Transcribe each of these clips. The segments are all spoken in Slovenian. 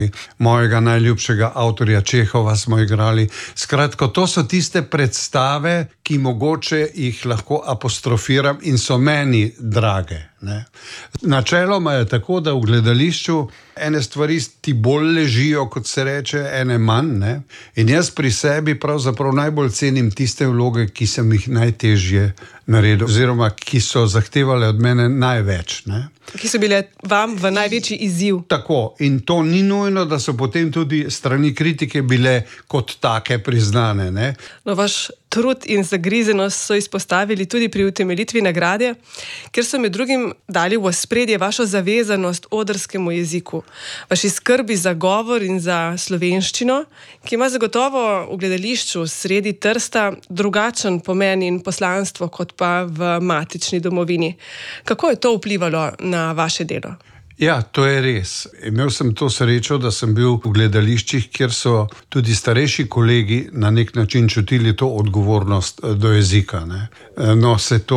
Mojega najljubšega avtorja Čehova smo igrali. Skratka, to so tiste predstave, ki mogoče jih lahko apostrofiram in so meni drage. Ne? Načeloma je tako, da v gledališču ene stvari ti bolj ležijo, kot se reče, ene manj. Ne? In jaz pri sebi pravzaprav najbolj cenim tiste vloge, ki sem jih najtežje naredil, oziroma ki so zahtevale od mene največ. Ne? Ki so bile vam v največji izziv. Tako, in to ni nujno, da so potem tudi strani kritike bile kot take priznane. Ne? No, vaš trud in zagrizenost so izpostavili tudi pri utemeljitvi nagrade, kjer so med drugim dali v ospredje vašo zavezanost odrskemu jeziku, vaši skrbi za govor in za slovenščino, ki ima zagotovo v gledališču sredi Trsta drugačen pomen in poslanstvo kot pa v matični domovini. Kako je to vplivalo na vaše delo? Ja, to je res. Imel sem to srečo, da sem bil v gledališčih, kjer so tudi starejši kolegi na nek način čutili to odgovornost do jezika. Ne? No,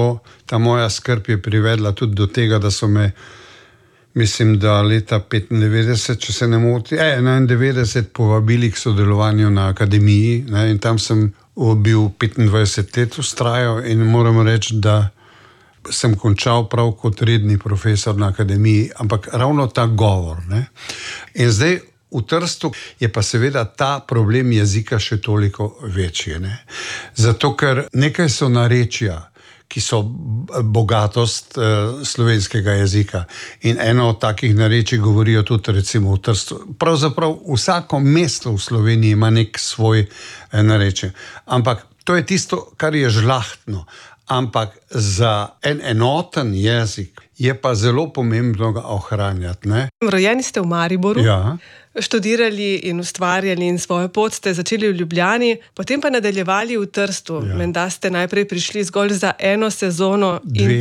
ta moja skrb je privedla tudi do tega, da so me, mislim, da leta 95, če se ne moti, 91 povabili k sodelovanju na akademiji, ne? In tam sem bil 25 let vztrajal in moram reči, da sem končal prav kot redni profesor na akademiji, ampak ravno ta govor. Ne? In zdaj v Trstu je pa seveda ta problem jezika še toliko večji. Ne? Zato, ker nekaj so narečja, ki so bogatost slovenskega jezika. In eno od takih narečij govorijo tudi recimo v Trstu. Pravzaprav vsako mesto v Sloveniji ima nek svoj narečje. Ampak to je tisto, kar je žlahtno. Ampak za en enoten jezik je pa zelo pomembno ga ohranjati. Ne? Rojeni ste v Mariboru, ja. Študirali in ustvarjali in svojo pot ste začeli v Ljubljani, potem pa nadaljevali v Trstu. Ja. Menda ste najprej prišli zgolj za eno sezono.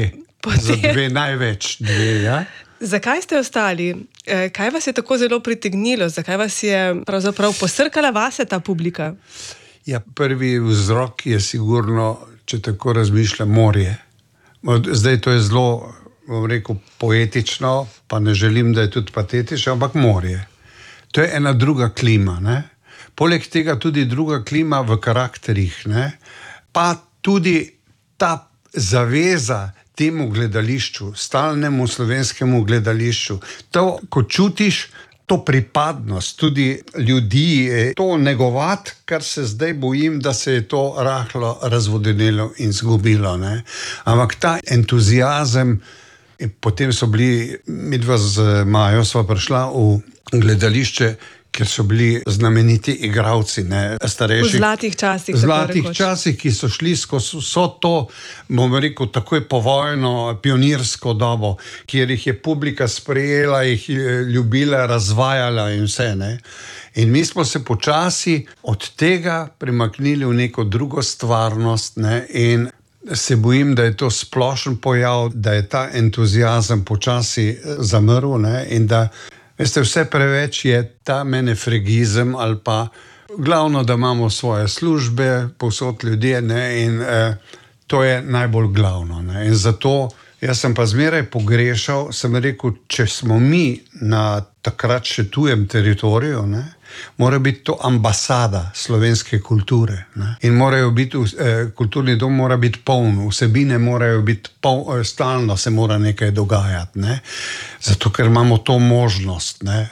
Za dve, največ dve, ja. Zakaj ste ostali? Kaj vas je tako zelo pritegnilo? Zakaj vas je pravzaprav posrkala vase ta publika? Ja, prvi vzrok je sigurno, če tako razmišljam, morje. Zdaj to je zelo, bom rekel, poetično, pa ne želim, da je tudi patetično, ampak morje. To je ena druga klima. Ne? Poleg tega tudi druga klima v karakterih. Ne? Pa tudi ta zaveza temu gledališču, stalnemu slovenskemu gledališču. To, ko čutiš to pripadnost tudi ljudi, to negovati, kar se zdaj bojim, da se je to rahlo razvodenelo in zgubilo. Ne? Ampak ta entuziazem, potem so bili, midva z Majo sva prišla v gledališče, ker so bili znameniti igralci, ne, starejši. V zlatih časih. V zlatih časih, ki so šli skozi vso to, bom rekel, takoj povojno pionirsko dobo, kjer jih je publika sprejela, jih ljubila, razvajala in vse. Ne. In mi smo se počasi od tega premaknili v neko drugo stvarnost, ne, in se bojim, da je to splošen pojav, da je ta entuziazem počasi zamrl, ne, in da veste, vse preveč je ta menefregizem ali pa glavno, da imamo svoje službe, povsod ljudje, ne, in to je najbolj glavno. Ne. In zato jaz sem pa zmeraj pogrešal, sem rekel, če smo mi na takrat še tujem teritoriju, ne, mora biti to ambasada slovenske kulture. Ne. In morajo biti, kulturni dom mora biti poln, vsebine morajo biti stalno se mora nekaj dogajati. Ne. Zato, ker imamo to možnost. Ne.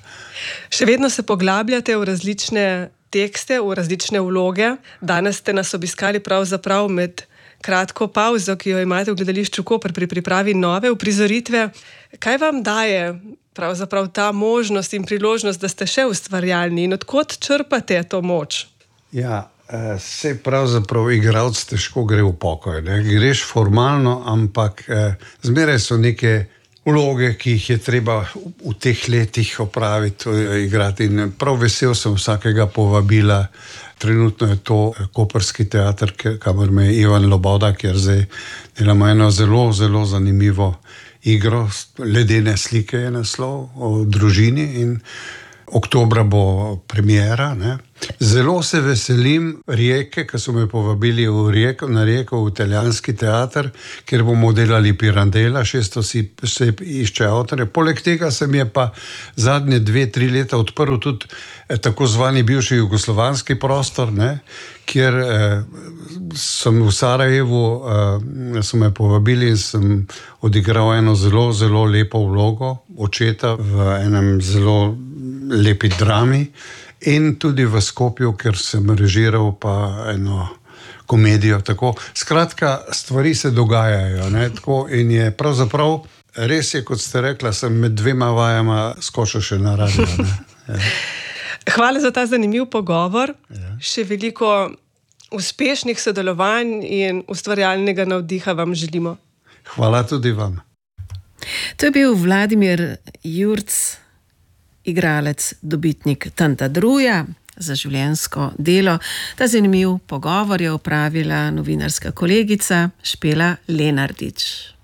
Še vedno se poglabljate v različne tekste, v različne vloge. Danes ste nas obiskali pravzaprav med kratko pauzo, ki jo imate v gledališču Koper pri pripravi nove uprizoritve. Kaj vam daje pravzaprav ta možnost in priložnost, da ste še ustvarjalni in odkot črpate to moč? Ja, se pravzaprav igralec težko gre v pokoj. Ne? Greš formalno, ampak zmeraj so neke vloge, ki jih je treba v teh letih opraviti, igrati. In prav vesel sem vsakega povabila. Trenutno je to Koprski teater, kamor me je Ivan Loboda, kjer zdaj delamo eno zelo, zelo zanimivo igro. Ledene slike je naslov o družini in oktobra bo premiera. Ne. Zelo se veselim Rijeke, ki so me povabili na Rijeko, v italijanski teater, kjer bomo delali Pirandela, 600 se išče avtorje. Poleg tega se mi je pa zadnje 2-3 leta odprl tudi tako zvani bivši jugoslovanski prostor, ne, kjer sem v Sarajevu, so me povabili in sem odigral eno zelo, zelo lepo vlogo očeta v enem zelo lepi drami. In tudi v Skopju, ker sem režiral pa eno komedijo. Tako. Skratka, stvari se dogajajo. Ne? Tako, in je pravzaprav, res je, kot ste rekla, sem med 2 vajama skočil še na radio. Ja. Hvala za ta zanimiv pogovor. Ja. Še veliko uspešnih sodelovanj in ustvarjalnega navdiha vam želimo. Hvala tudi vam. To je bil Vladimir Jurc, igralec, dobitnik Tantadruja za življenjsko delo. Ta zanimiv pogovor je opravila novinarska kolegica Špela Lenardič.